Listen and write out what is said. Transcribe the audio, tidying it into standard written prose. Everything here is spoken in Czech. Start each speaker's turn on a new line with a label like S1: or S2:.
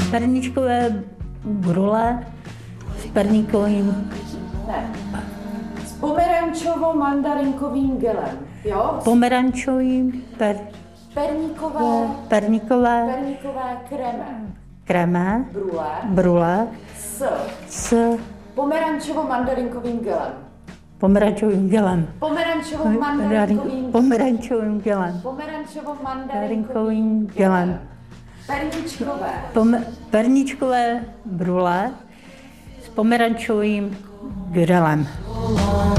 S1: Perničkové brule s perníkovým...
S2: Ne. S pomerančovo-mandarinkovým gelem, jo?
S1: Pomerančovým, perníkové kreme, brule s
S2: pomerančovo-mandarinkovým gelem.
S1: Pomerančovým gelem.
S2: Pomerančovo-mandarinkovým
S1: gelem.
S2: Pomerančovo-mandarinkovým gelem. Perničkové
S1: brule s pomerančovým gelem.